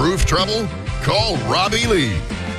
Roof trouble? Call Robbie Lee.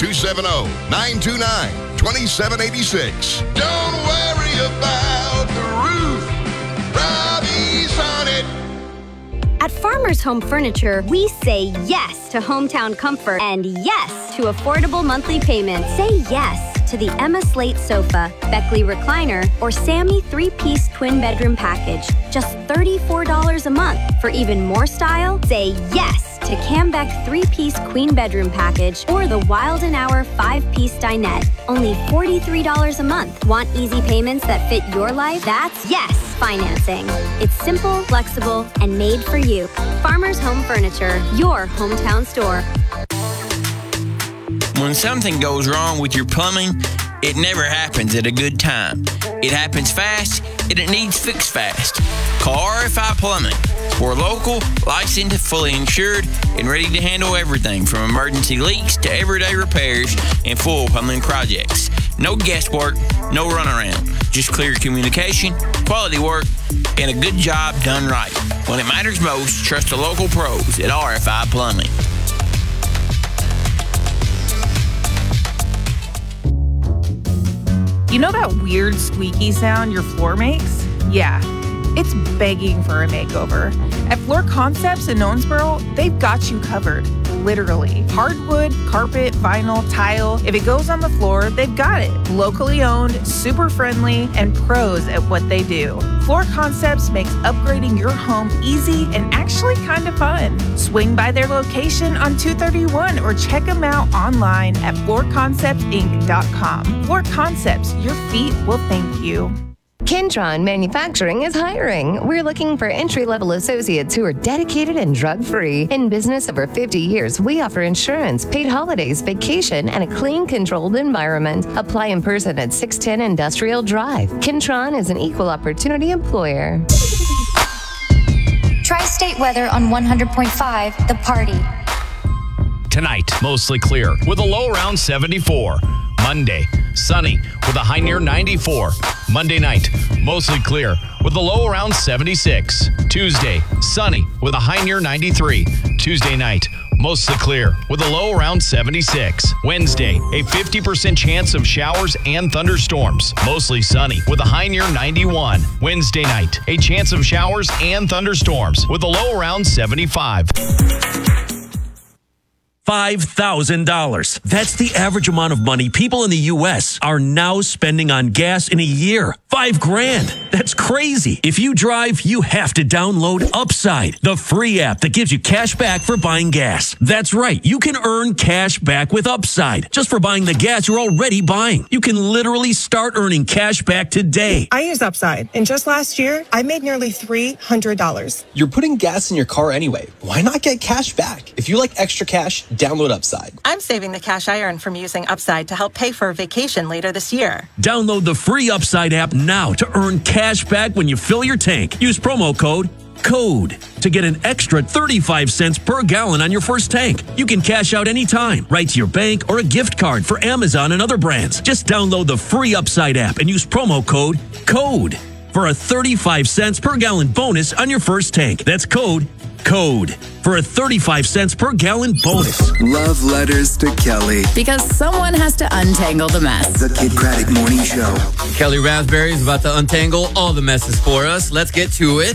270-929-2786. Don't worry about the roof. Robbie's on it. At Farmers Home Furniture, we say yes to hometown comfort and yes to affordable monthly payments. Say yes to the Emma Slate sofa, Beckley recliner, or Sammy 3-piece twin bedroom package. Just $34 a month. For even more style, say yes to Cambeck 3-piece queen bedroom package or the Wild & Hour 5-piece dinette. Only $43 a month. Want easy payments that fit your life? That's yes financing. It's simple, flexible, and made for you. Farmers Home Furniture, your hometown store. When something goes wrong with your plumbing, it never happens at a good time. It happens fast, and it needs fixed fast. Call RFI Plumbing. We're local, licensed, fully insured, and ready to handle everything from emergency leaks to everyday repairs and full plumbing projects. No guesswork, no runaround. Just clear communication, quality work, and a good job done right. When it matters most, trust the local pros at RFI Plumbing. You know that weird squeaky sound your floor makes? Yeah, it's begging for a makeover. At Floor Concepts in Owensboro, they've got you covered, literally. Hardwood, carpet, vinyl, tile. If it goes on the floor, they've got it. Locally owned, super friendly, and pros at what they do. Floor Concepts makes upgrading your home easy and actually kind of fun. Swing by their location on 231 or check them out online at floorconceptsinc.com. Floor Concepts, your feet will thank you. Kintron Manufacturing is hiring. We're looking for entry-level associates who are dedicated and drug-free. In business over 50 years, we offer insurance, paid holidays, vacation, and a clean, controlled environment. Apply in person at 610 Industrial Drive. Kintron is an equal opportunity employer. Tri-State weather on 100.5, The Party. Tonight, mostly clear with a low around 74. Monday, sunny with a high near 94. Monday night, mostly clear with a low around 76. Tuesday, sunny with a high near 93. Tuesday night, mostly clear with a low around 76. Wednesday, a 50% chance of showers and thunderstorms. Mostly sunny with a high near 91. Wednesday night, a chance of showers and thunderstorms with a low around 75. $5,000. That's the average amount of money people in the U.S. are now spending on gas in a year. $5,000. That's crazy. If you drive, you have to download Upside, the free app that gives you cash back for buying gas. That's right. You can earn cash back with Upside just for buying the gas you're already buying. You can literally start earning cash back today. I use Upside, and just last year, I made nearly $300. You're putting gas in your car anyway. Why not get cash back? If you like extra cash, download Upside. I'm saving the cash I earn from using Upside to help pay for a vacation later this year. Download the free Upside app now to earn cash back when you fill your tank. Use promo code CODE to get an extra 35 cents per gallon on your first tank. You can cash out anytime, right to your bank or a gift card for Amazon and other brands. Just download the free Upside app and use promo code CODE for a 35 cents per gallon bonus on your first tank. That's code for a 35 cents per gallon bonus. Love letters to Kelly. Because someone has to untangle the mess. The Kid Craddock Morning Show. Kelly Raspberry is about to untangle all the messes for us. Let's get to it.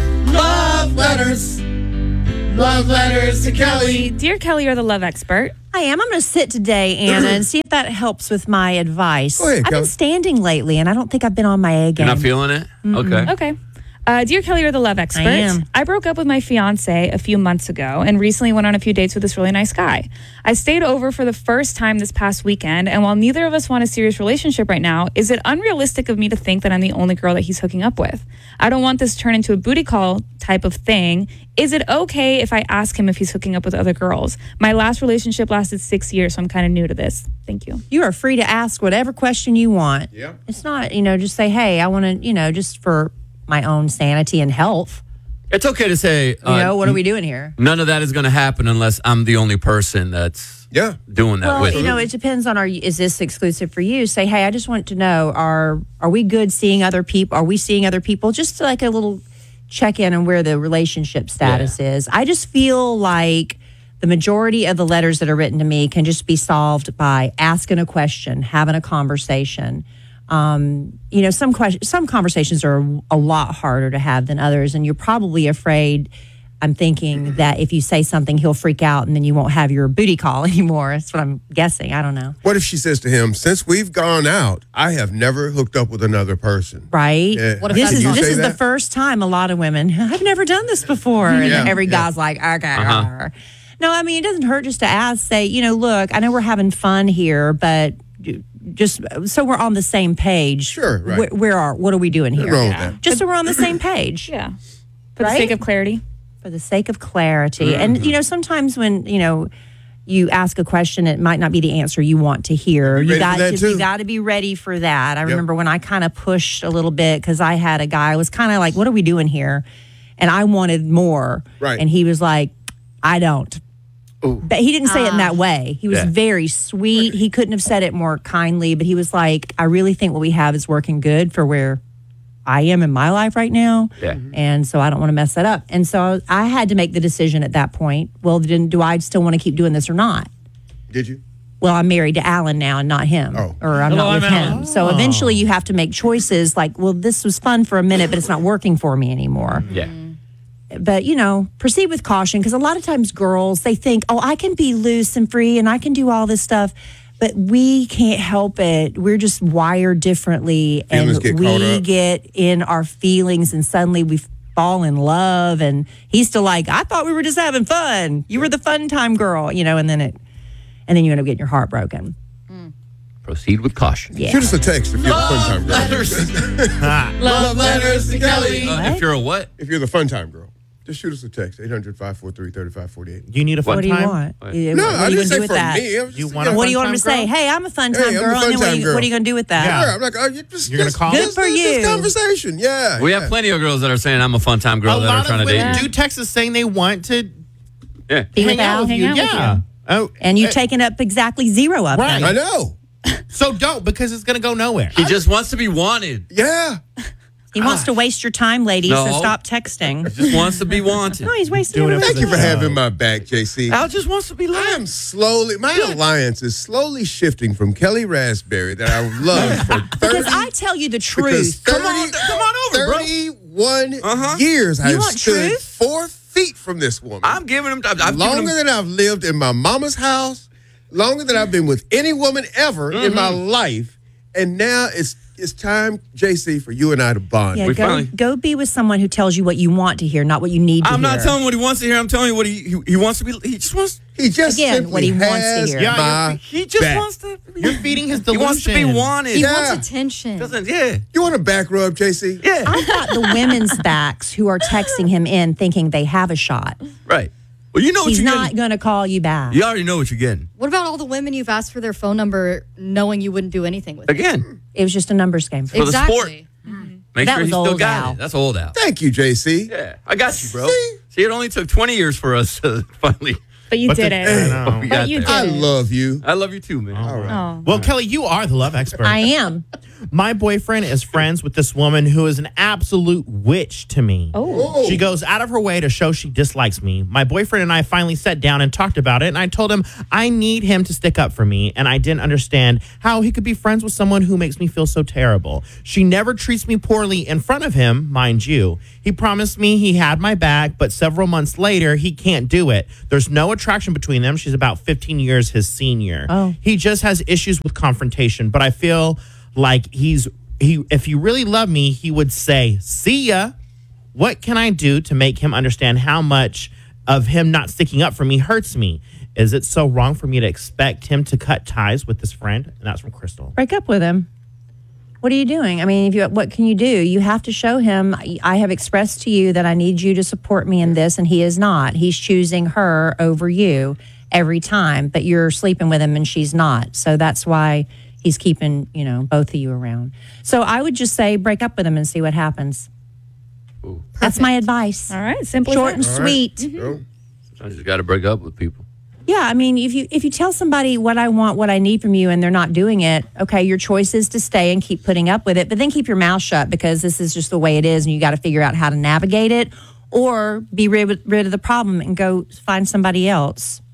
Love letters. Love letters to Kelly. Dear Kelly, you're the love expert. I am. I'm going to sit today, Anna, and see if that helps with my advice. Go ahead, I've been standing lately, and I don't think I've been on my A game. You're not feeling it? Mm-mm. Okay. Dear Kelly, you're the love expert. I am. I broke up with my fiance a few months ago and recently went on a few dates with this really nice guy. I stayed over for the first time this past weekend, and while neither of us want a serious relationship right now, is it unrealistic of me to think that I'm the only girl that he's hooking up with? I don't want this to turn into a booty call type of thing. Is it okay if I ask him if he's hooking up with other girls? My last relationship lasted 6 years, so I'm kind of new to this. Thank you. You are free to ask whatever question you want. Yeah. It's not, just say, hey, I want to, just for my own sanity and health. It's okay to say, what are we doing here? None of that is going to happen unless I'm the only person that's doing that with you. It depends on, is this exclusive for you? Say, hey, I just want to know, are we good seeing other people? Are we seeing other people? Just like a little check in on where the relationship status is. I just feel like the majority of the letters that are written to me can just be solved by asking a question, having a conversation. Some conversations are a lot harder to have than others, and you're probably afraid. I'm thinking that if you say something, he'll freak out, and then you won't have your booty call anymore. That's what I'm guessing. I don't know. What if she says to him, "Since we've gone out, I have never hooked up with another person"? Right. What this is the first time a lot of women, I've never done this before, and every guy's like, okay. No, I mean, it doesn't hurt just to ask. Say, look, I know we're having fun here, but just so we're on the same page. Sure. Right. What are we doing here? Wrong with that. Just so we're on the same page. Yeah. For the sake of clarity. For the sake of clarity. Mm-hmm. And, sometimes when, you ask a question, it might not be the answer you want to hear. You got to be ready for that. I remember when I kind of pushed a little bit because I had a guy, I was kind of like, what are we doing here? And I wanted more. Right. And he was like, I don't. Ooh. But he didn't say it in that way. He was very sweet. He couldn't have said it more kindly, but he was like, I really think what we have is working good for where I am in my life right now. Yeah. And so I don't want to mess that up. And so I had to make the decision at that point. Well, then do I still want to keep doing this or not? Did you? Well, I'm married to Alan now and not him. Or I'm not with him. So eventually you have to make choices like, well, this was fun for a minute, but it's not working for me anymore. Yeah. But, proceed with caution because a lot of times girls, they think, oh, I can be loose and free and I can do all this stuff. But we can't help it. We're just wired differently. Feelings and get in our feelings and suddenly we fall in love. And he's still like, I thought we were just having fun. You were the fun time girl, and then you end up getting your heart broken. Proceed with caution. Yeah. Shoot us a text if you're the fun time girl. Love letters to Kelly. If you're a what? If you're the fun time girl. Just shoot us a text, 800-543-3548. Do you need a fun time? What do you want? No, I didn't say for me. What do you want him to say? Hey, I'm a fun time girl. And then what are you going to do with that? Yeah, I'm like, you're going to call Good for you. This conversation, yeah. We have plenty of girls that are saying I'm a fun time girl that are trying to date A lot of me. women do text us saying they want to hang out with you. Yeah. Oh, and you've taken up exactly 0 of them. I know. So don't, because it's going to go nowhere. He just wants to be wanted. Yeah. He wants to waste your time, ladies, so No. stop texting. He just wants to be wanted. No, he's wasting your time. Thank you for having my back, JC. Al just wants to be loved. My alliance is slowly shifting from Kelly Raspberry that I love for 30 Because I tell you the truth. Come on over, bro. 31 years I've want stood truth? 4 feet from this woman. I'm giving him. Longer than I've lived in my mama's house, longer than I've been with any woman ever in my life, and now it's time, JC, for you and I to bond. Yeah, go be with someone who tells you what you want to hear, not what you need to hear. I'm not telling him what he wants to hear. I'm telling you what he wants to be. He just wants. He just Again, what he wants to hear. He just wants to. You're feeding his delusion. He wants to be wanted. He wants attention. You want a back rub, JC? Yeah. I've got the women's backs who are texting him in thinking they have a shot. Right. Well, you know what He's you're not going to call you back. You already know what you're getting. What about all the women you've asked for their phone number knowing you wouldn't do anything with Again. It was just a numbers game. For the sport. Make That sure was he still old got Al. it. That's old Al. Thank you, JC. Yeah, I got you, bro. See, it only took 20 years for us to finally. But you did it. I love you. I love you too, man. All right. Well, Kelly, you are the love expert. I am. My boyfriend is friends with this woman who is an absolute witch to me. Oh. She goes out of her way to show she dislikes me. My boyfriend and I finally sat down and talked about it, and I told him I need him to stick up for me, and I didn't understand how he could be friends with someone who makes me feel so terrible. She never treats me poorly in front of him, mind you. He promised me he had my back, but several months later, he can't do it. There's no attraction between them. She's about 15 years his senior. Oh. He just has issues with confrontation, but I feel like if he really loved me, he would say, see ya. What can I do to make him understand how much of him not sticking up for me hurts me? Is it so wrong for me to expect him to cut ties with this friend? And that's from Crystal. Break up with him. What are you doing? I mean, what can you do? You have to show him, I have expressed to you that I need you to support me in this, and he is not. He's choosing her over you every time, but you're sleeping with him and she's not. So that's why he's keeping, both of you around. So I would just say break up with him and see what happens. Ooh. That's my advice. All right, simple, short and sweet. Sometimes you just got to break up with people. Yeah, I mean, if you tell somebody what I want, what I need from you, and they're not doing it, okay, your choice is to stay and keep putting up with it, but then keep your mouth shut because this is just the way it is, and you got to figure out how to navigate it, or be rid of the problem and go find somebody else.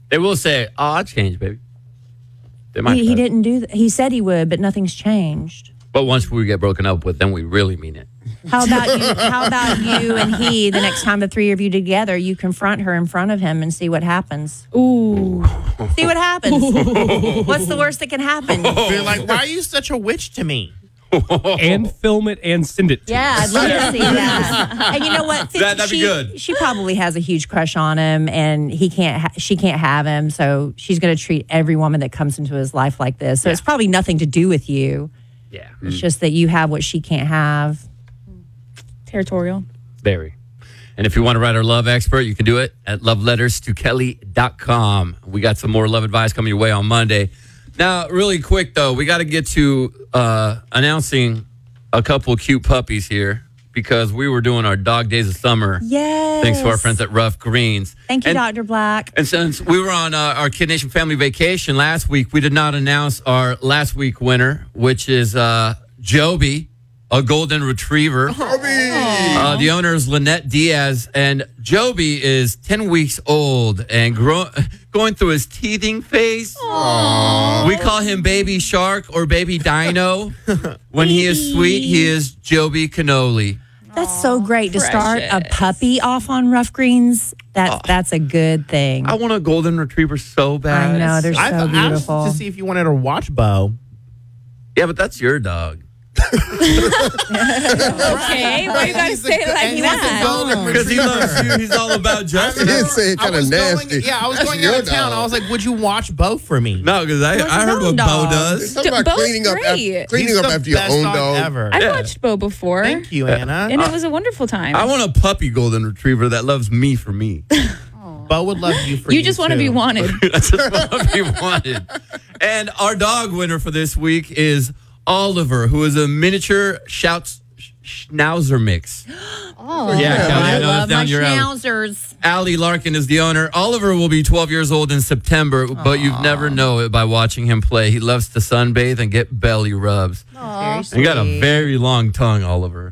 They will say, "Oh, I changed, baby." They might. He didn't do that. He said he would, but nothing's changed. But once we get broken up with, then we really mean it. How about you and he, the next time the three of you together, you confront her in front of him and see what happens? Ooh. See what happens. What's the worst that can happen? Be like, why are you such a witch to me? And film it and send it to Yeah, I'd love to see that. And you know what? That'd be good. She probably has a huge crush on him, and she can't have him. So she's going to treat every woman that comes into his life like this. So it's probably nothing to do with you. Yeah. It's just that you have what she can't have. Territorial. Very. And if you want to write our love expert, you can do it at loveletterstokelly.com. We got some more love advice coming your way on Monday. Now, really quick, though, we got to get to announcing a couple of cute puppies here because we were doing our dog days of summer. Yes. Thanks to our friends at Rough Greens. Thank you, Dr. Black. And since we were on our Kid Nation family vacation last week, we did not announce our last week winner, which is Joby, a golden retriever. The owner is Lynette Diaz, and Joby is 10 weeks old and going through his teething phase. Aww. We call him Baby Shark or Baby Dino. When he is sweet, he is Joby Cannoli. That's so great to start a puppy off on Rough Greens. That's a good thing. I want a golden retriever so bad. I know, they're so beautiful. I asked to see if you wanted to watch Bo. Yeah, but that's your dog. Okay, why you gotta say it like that? Because he loves you. He's all about justice. He didn't say it kind of nasty. I was going out of town. I was like, would you watch Bo for me? No, because I heard what Bo does. Talking about cleaning up after your own dog. Ever. I watched Bo before. Thank you, Anna. And it was a wonderful time. I want a puppy golden retriever that loves me for me. Bo would love you for you. You just want to be wanted. I just want to be wanted. And our dog winner for this week is Oliver, who is a miniature Schnauzer mix. Oh, yeah, Kelly, I know love that's my down your alley. schnauzers. Allie Larkin is the owner. Oliver will be 12 years old in September, but you'd never know it by watching him play. He loves to sunbathe and get belly rubs. He got a very long tongue, Oliver.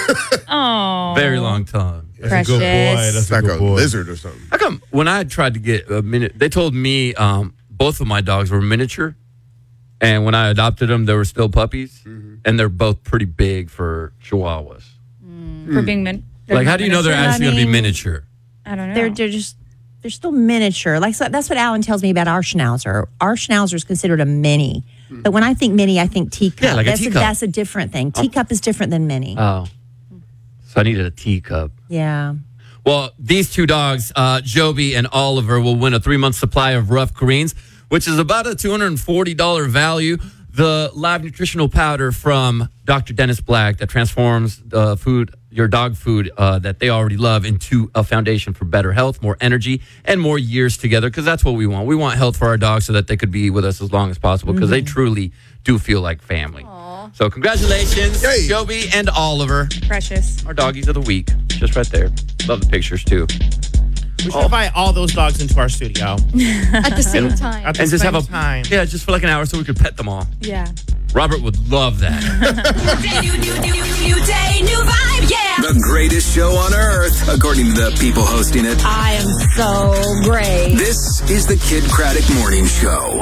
Oh, very long tongue. That's a good boy. That's like a lizard or something. How come when I tried to get a they told me both of my dogs were miniature, and when I adopted them, they were still puppies, and they're both pretty big for Chihuahuas. For being like, how do you know they're actually going to be miniature? I don't know. They're still miniature. Like, so that's what Alan tells me about our Schnauzer. Our Schnauzer is considered a mini. But when I think mini, I think teacup. Yeah, like a teacup. That's a different thing. Teacup is different than mini. Oh. So I needed a teacup. Yeah. Well, these two dogs, Joby and Oliver, will win a 3-month supply of Rough Greens, which is about a $240 value. The live nutritional powder from Dr. Dennis Black that transforms the food, your dog food that they already love, into a foundation for better health, more energy, and more years together, because that's what we want. We want health for our dogs so that they could be with us as long as possible, because they truly do feel like family. Aww. So congratulations, Joby and Oliver. Precious. Our doggies of the week. Just right there. Love the pictures, too. We should invite all those dogs into our studio. At the same time. At the And just same have a time. Yeah, just for like an hour so we could pet them all. Yeah. Robert would love that. New day, new vibe, yeah. The greatest show on earth, according to the people hosting it. I am so great. This is the Kid Craddock Morning Show.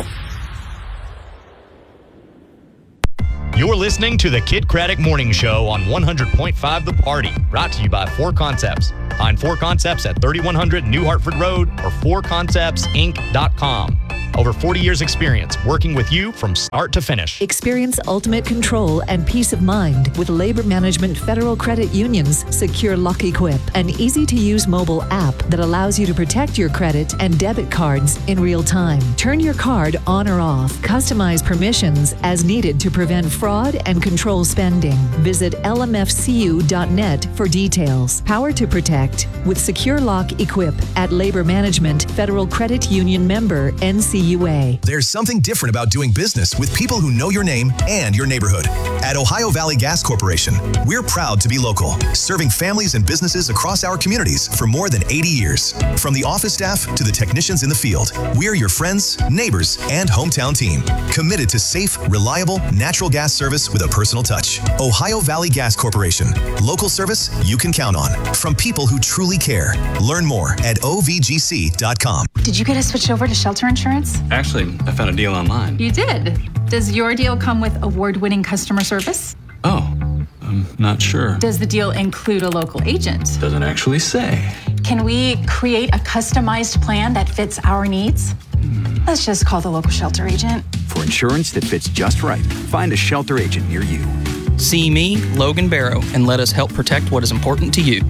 You're listening to the Kid Craddock Morning Show on 100.5 The Party, brought to you by 4 Concepts. Find 4 Concepts at 3100 New Hartford Road or 4conceptsinc.com. Over 40 years experience working with you from start to finish. Experience ultimate control and peace of mind with Labor Management Federal Credit Union's Secure Lock Equip, an easy-to-use mobile app that allows you to protect your credit and debit cards in real time. Turn your card on or off. Customize permissions as needed to prevent fraud and control spending. Visit lmfcu.net for details. Power to protect with Secure Lock Equip at Labor Management Federal Credit Union member NCUA. NWA. There's something different about doing business with people who know your name and your neighborhood. At Ohio Valley Gas Corporation, we're proud to be local, serving families and businesses across our communities for more than 80 years. From the office staff to the technicians in the field, we're your friends, neighbors, and hometown team, committed to safe, reliable, natural gas service with a personal touch. Ohio Valley Gas Corporation, local service you can count on, from people who truly care. Learn more at ovgc.com. Did you get us switched over to shelter insurance? Actually, I found a deal online. You did. Does your deal come with award-winning customer service? Oh, I'm not sure. Does the deal include a local agent? Doesn't actually say. Can we create a customized plan that fits our needs? Let's just call the local shelter agent. For insurance that fits just right, find a shelter agent near you. See me, Logan Barrow, and let us help protect what is important to you.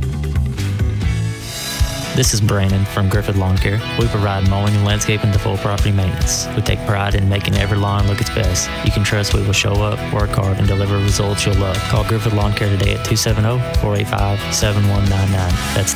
This is Brandon from Griffith Lawn Care. We provide mowing and landscaping to full property maintenance. We take pride in making every lawn look its best. You can trust we will show up, work hard, and deliver results you'll love. Call Griffith Lawn Care today at 270-485-7199. That's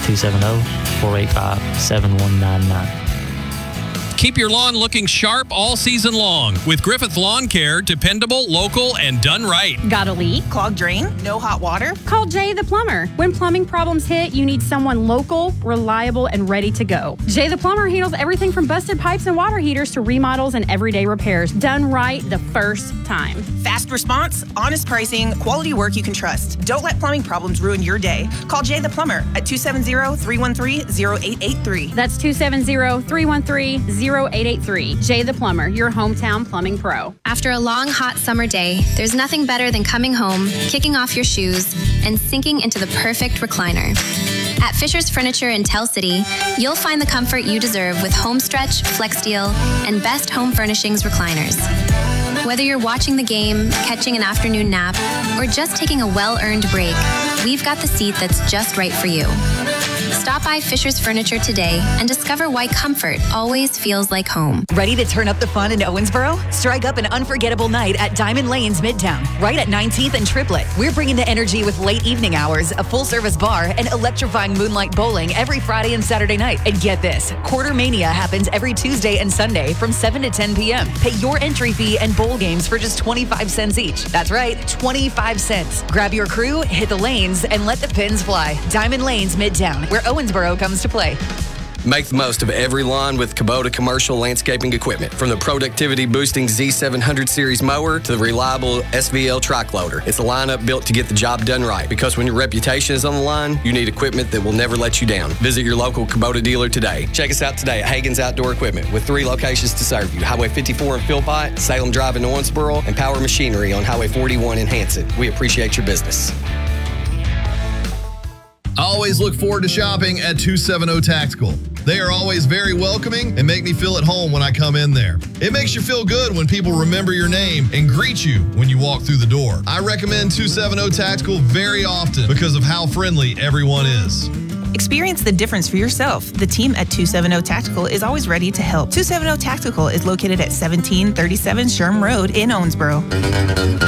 270-485-7199. Keep your lawn looking sharp all season long with Griffith Lawn Care. Dependable, local, and done right. Got a leak? Clogged drain? No hot water? Call Jay the Plumber. When plumbing problems hit, you need someone local, reliable, and ready to go. Jay the Plumber handles everything from busted pipes and water heaters to remodels and everyday repairs. Done right the first time. Fast response, honest pricing, quality work you can trust. Don't let plumbing problems ruin your day. Call Jay the Plumber at 270-313-0883. That's 270-313-0883. Jay the Plumber, your hometown plumbing pro. After a long, hot summer day, there's nothing better than coming home, kicking off your shoes, and sinking into the perfect recliner. At Fisher's Furniture in Tell City, you'll find the comfort you deserve with Homestretch, FlexDeal, and Best Home Furnishings recliners. Whether you're watching the game, catching an afternoon nap, or just taking a well-earned break, we've got the seat that's just right for you. Stop by Fisher's Furniture today and discover why comfort always feels like home. Ready to turn up the fun in Owensboro? Strike up an unforgettable night at Diamond Lanes Midtown, right at 19th and Triplet. We're bringing the energy with late evening hours, a full-service bar, and electrifying moonlight bowling every Friday and Saturday night. And get this, Quarter Mania happens every Tuesday and Sunday from 7 to 10 p.m. Pay your entry fee and bowl games for just 25 cents each. That's right, 25 cents. Grab your crew, hit the lanes, and let the pins fly. Diamond Lanes Midtown, where Owensboro comes to play. Make the most of every lawn with Kubota commercial landscaping equipment. From the productivity-boosting Z700 series mower to the reliable SVL track loader. It's a lineup built to get the job done right. Because when your reputation is on the line, you need equipment that will never let you down. Visit your local Kubota dealer today. Check us out today at Hagen's Outdoor Equipment with 3 locations to serve you. Highway 54 in Philpott, Salem Drive in Owensboro, and Power Machinery on Highway 41 in Hanson. We appreciate your business. I always look forward to shopping at 270 Tactical. They are always very welcoming and make me feel at home when I come in there. It makes you feel good when people remember your name and greet you when you walk through the door. I recommend 270 Tactical very often because of how friendly everyone is. Experience the difference for yourself. The team at 270 Tactical is always ready to help. 270 Tactical is located at 1737 Sherm Road in Owensboro.